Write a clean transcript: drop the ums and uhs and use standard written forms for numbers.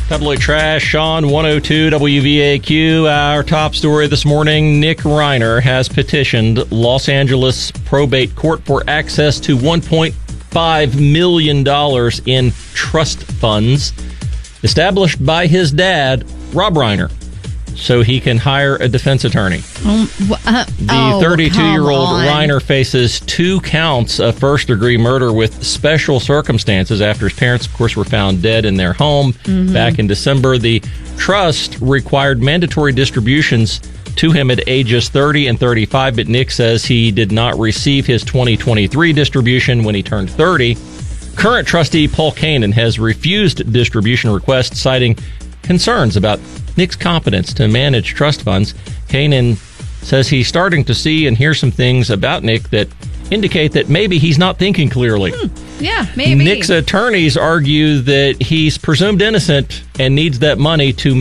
Tabloid Trash on 102 WVAQ. Our top story this morning, Nick Reiner has petitioned Los Angeles probate court for access to $1.5 million in trust funds established by his dad, Rob Reiner, so he can hire a defense attorney. The 32-year-old Reiner faces 2 counts of first-degree murder with special circumstances after his parents, of course, were found dead in their home back in December. The trust required mandatory distributions to him at ages 30 and 35, but Nick says he did not receive his 2023 distribution when he turned 30. Current trustee Paul Kanan has refused distribution requests, citing concerns about Nick's competence to manage trust funds. Kanan says he's starting to see and hear some things about Nick that indicate that maybe he's not thinking clearly. Yeah, maybe. Nick's attorneys argue that he's presumed innocent and needs that money to